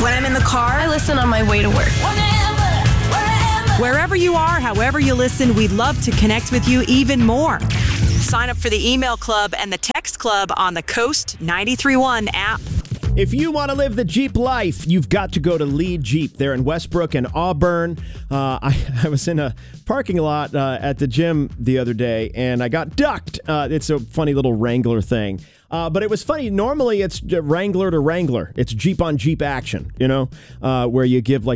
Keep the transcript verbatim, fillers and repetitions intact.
When I'm in the car, I listen on my way to work. Wherever you are, however you listen, we'd love to connect with you even more. Sign up for the email club and the text club on the Coast ninety-three point one app. If you want to live the Jeep life, you've got to go to Lee Jeep. They're in Westbrook and Auburn. Uh, I, I was in a parking lot uh, at the gym the other day, and I got ducked. Uh, it's a funny little Wrangler thing. Uh, but it was funny. Normally, it's Wrangler to Wrangler. It's Jeep on Jeep action, you know, uh, where you give like